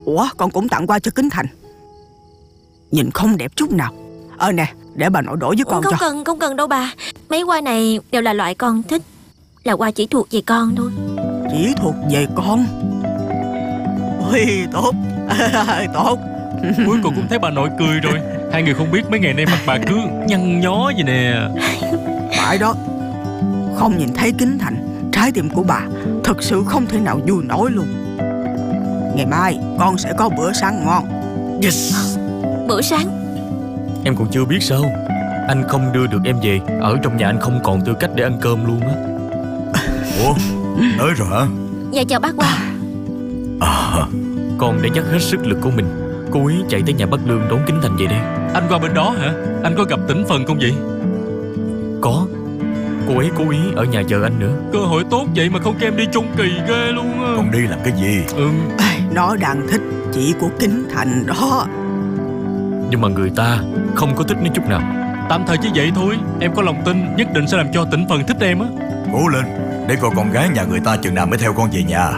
Ủa, con cũng tặng qua cho Kính Thành. Nhìn không đẹp chút nào. Nè, để bà nội đổi với con Không cho. cần, không cần đâu bà. Mấy hoa này đều là loại con thích, là hoa chỉ thuộc về con thôi. Chỉ thuộc về con. Ôi, tốt. Tốt. Cuối cùng cũng thấy bà nội cười rồi. Hai người không biết mấy ngày nay mặt bà cứ nhăn nhó vậy nè. Phải đó. Không nhìn thấy Kính Thành, trái tim của bà thật sự không thể nào vui nổi luôn. Ngày mai con sẽ có bữa sáng ngon. Yes. Bữa sáng? Em còn chưa biết sao. Anh không đưa được em về, ở trong nhà anh không còn tư cách để ăn cơm luôn á. Ủa, tới rồi hả? Dạ chào bác Qua. Con đã dốc hết sức lực của mình, cố ý chạy tới nhà bác Lương đón Kính Thành về đây. Anh qua bên đó hả? Anh có gặp Tĩnh Phần không vậy? Có. Cô ấy cố ý ở nhà chờ anh nữa. Cơ hội tốt vậy mà không cho em đi chung kỳ ghê luôn á. Con đi làm cái gì? Nó đang thích chị của Kính Thành đó. Nhưng mà người ta không có thích nó chút nào. Tạm thời chỉ vậy thôi. Em có lòng tin nhất định sẽ làm cho Tĩnh Phần thích em á. Cố lên, để coi con gái nhà người ta chừng nào mới theo con về nhà.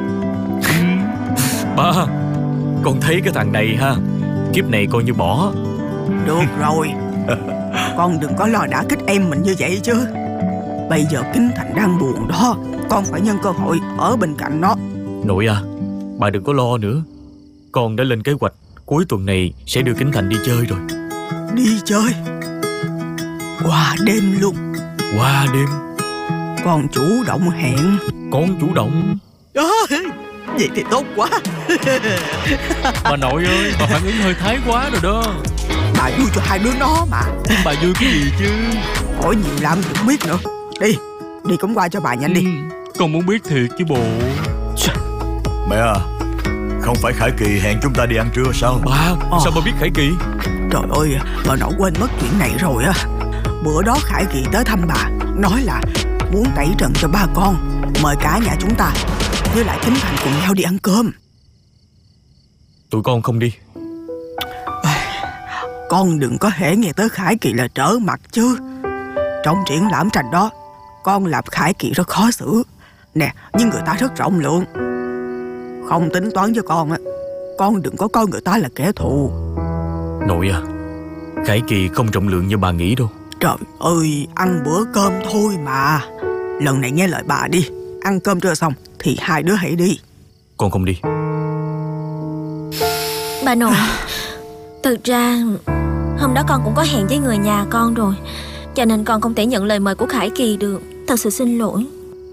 Ba, con thấy cái thằng này ha, kiếp này coi như bỏ. Được rồi. Con đừng có lo đả kích em mình như vậy chứ. Bây giờ Kính Thành đang buồn đó, con phải nhân cơ hội ở bên cạnh nó. Nội à, bà đừng có lo nữa. Con đã lên kế hoạch cuối tuần này sẽ đưa Kính Thành đi chơi rồi. Đi chơi? Qua đêm luôn? Qua đêm? Con chủ động hẹn. Con chủ động? Vậy thì tốt quá. Bà nội ơi, bà phản ứng hơi thái quá rồi đó. Bà vui cho hai đứa nó mà. Bà vui cái gì chứ? Hỏi nhiều làm cũng biết nữa. Đi cắm qua cho bà nhanh đi. Con muốn biết thiệt chứ bộ. Mẹ à, không phải Khải Kỳ hẹn chúng ta đi ăn trưa sao? Ba, sao bà biết Khải Kỳ? Trời ơi, bà nội quên mất chuyện này rồi á. Bữa đó Khải Kỳ tới thăm bà, nói là muốn tẩy trần cho ba con, mời cả nhà chúng ta với lại Kính Thành cùng nhau đi ăn cơm. Tụi con không đi. Con đừng có hễ nghe tới Khải Kỳ là trở mặt chứ. Trong triển lãm tranh đó, con làm Khải Kỳ rất khó xử. Nè, nhưng người ta rất rộng lượng. Không tính toán với con á, con đừng có coi người ta là kẻ thù. Nội à, Khải Kỳ không trọng lượng như bà nghĩ đâu. Trời ơi, ăn bữa cơm thôi mà. Lần này nghe lời bà đi. Ăn cơm trưa xong thì hai đứa hãy đi. Con không đi. Bà nội, thực ra hôm đó con cũng có hẹn với người nhà con rồi, cho nên con không thể nhận lời mời của Khải Kỳ được. Thật sự xin lỗi.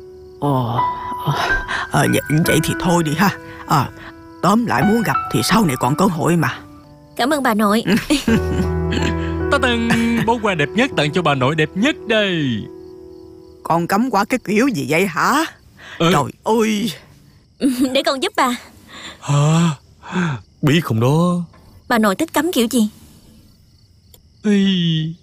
Vậy thì thôi đi ha. Tóm lại muốn gặp thì sau này còn cơ hội mà. Cảm ơn bà nội. Ta tặng bó hoa đẹp nhất tặng cho bà nội đẹp nhất đây. Con cắm quả cái kiểu gì vậy hả? Trời ơi. Để con giúp bà. Hả? Biết không đó. Bà nội thích cắm kiểu gì?